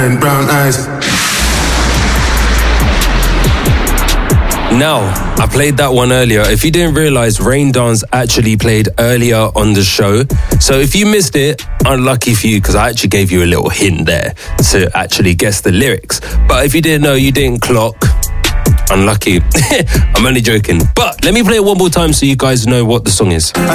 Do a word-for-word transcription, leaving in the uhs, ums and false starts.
and brown eyes. Now, I played that one earlier. If you didn't realize, Rain Dance actually played earlier on the show. So if you missed it, unlucky for you, because I actually gave you a little hint there to actually guess the lyrics. But if you didn't know, you didn't clock, unlucky. I'm only joking. But let me play it one more time so you guys know what the song is.